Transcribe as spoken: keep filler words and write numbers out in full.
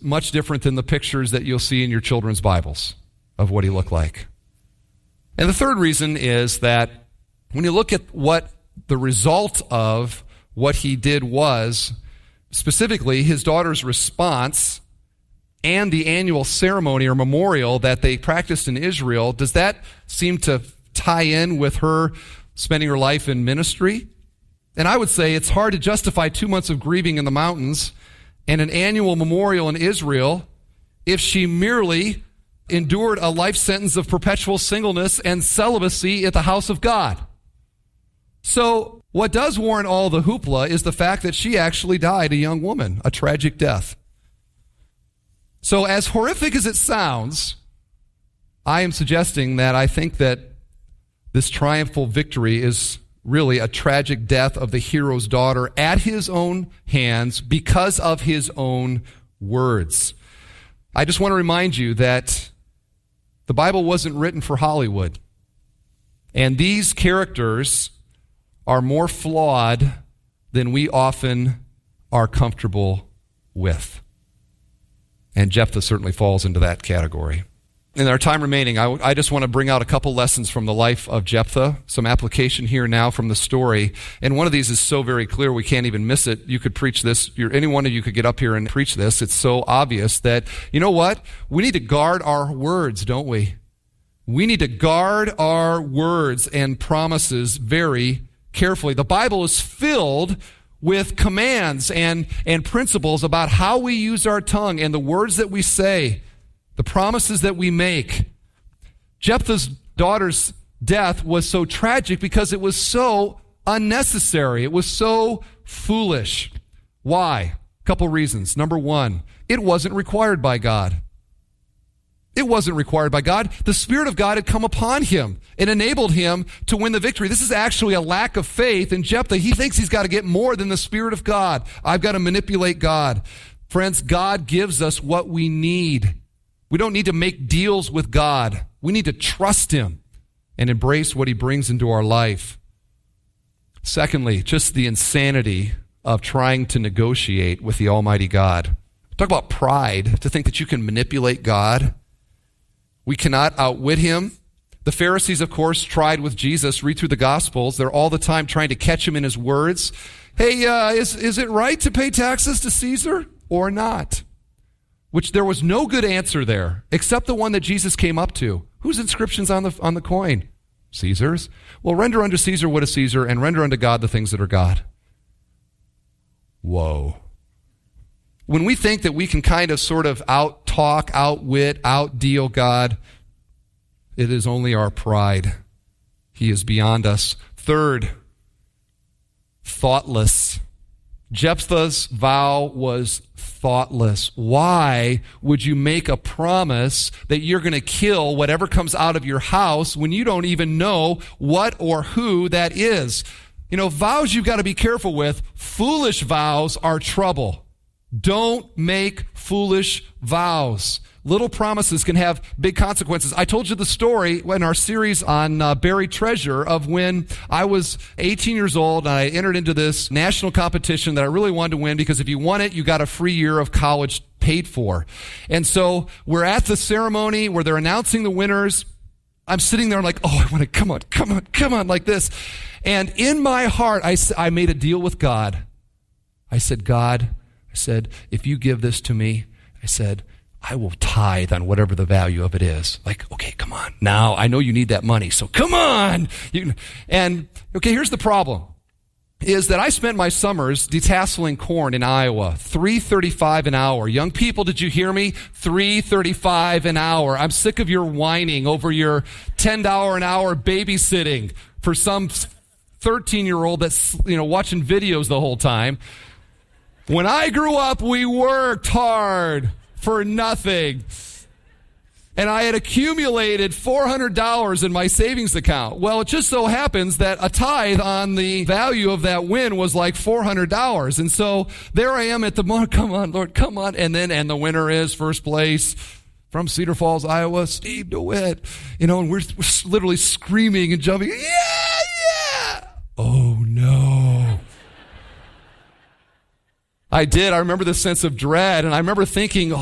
much different than the pictures that you'll see in your children's Bibles of what he looked like. And the third reason is that when you look at what the result of what he did was, specifically his daughter's response and the annual ceremony or memorial that they practiced in Israel, does that seem to tie in with her spending her life in ministry? And I would say it's hard to justify two months of grieving in the mountains and an annual memorial in Israel if she merely endured a life sentence of perpetual singleness and celibacy at the house of God. So what does warrant all the hoopla is the fact that she actually died a young woman, a tragic death. So as horrific as it sounds, I am suggesting that I think that this triumphal victory is really a tragic death of the hero's daughter at his own hands because of his own words. I just want to remind you that the Bible wasn't written for Hollywood. And these characters are more flawed than we often are comfortable with. And Jephthah certainly falls into that category. In our time remaining, I, I just want to bring out a couple lessons from the life of Jephthah, some application here now from the story. And one of these is so very clear we can't even miss it. You could preach this. You're, any one of you could get up here and preach this. It's so obvious that, you know what? We need to guard our words, don't we? We need to guard our words and promises very carefully. The Bible is filled with commands and, and principles about how we use our tongue and the words that we say, the promises that we make. Jephthah's daughter's death was so tragic because it was so unnecessary. It was so foolish. Why? A couple reasons. Number one, it wasn't required by God. It wasn't required by God. The Spirit of God had come upon him and enabled him to win the victory. This is actually a lack of faith in Jephthah. He thinks he's got to get more than the Spirit of God. I've got to manipulate God. Friends, God gives us what we need. We don't need to make deals with God. We need to trust him and embrace what he brings into our life. Secondly, just the insanity of trying to negotiate with the Almighty God. Talk about pride, to think that you can manipulate God. We cannot outwit him. The Pharisees, of course, tried with Jesus. Read through the Gospels. They're all the time trying to catch him in his words. Hey, uh, is, is it right to pay taxes to Caesar or not? Which there was no good answer there, except the one that Jesus came up to. Whose inscription's on the, on the coin? Caesar's. Well, render unto Caesar what is Caesar, and render unto God the things that are God. Whoa. When we think that we can kind of sort of out-talk, outwit, out-deal God, it is only our pride. He is beyond us. Third, thoughtless. Jephthah's vow was thoughtless. Why would you make a promise that you're going to kill whatever comes out of your house when you don't even know what or who that is? You know, vows you've got to be careful with. Foolish vows are trouble. Don't make foolish vows. Little promises can have big consequences. I told you the story in our series on uh, buried treasure of when I was eighteen years old and I entered into this national competition that I really wanted to win because if you won it, you got a free year of college paid for. And so we're at the ceremony where they're announcing the winners. I'm sitting there, I'm like, oh, I want to, come on, come on, come on, like this. And in my heart, I, I made a deal with God. I said, God, I said, if you give this to me, I said, I will tithe on whatever the value of it is. Like, okay, come on. Now, I know you need that money, so come on. You, and, okay, here's the problem, is that I spent my summers detasseling corn in Iowa, three thirty-five an hour. Young people, did you hear me? three thirty-five an hour. I'm sick of your whining over your ten dollars an hour babysitting for some thirteen-year-old that's, you know, watching videos the whole time. When I grew up, we worked hard for nothing. And I had accumulated four hundred dollars in my savings account. Well, it just so happens that a tithe on the value of that win was like four hundred dollars. And so there I am at the moment, come on, Lord, come on. And then, and the winner is first place from Cedar Falls, Iowa, Steve DeWitt. You know, and we're, we're literally screaming and jumping. Yeah, yeah. Oh, no. I did. I remember the sense of dread, and I remember thinking,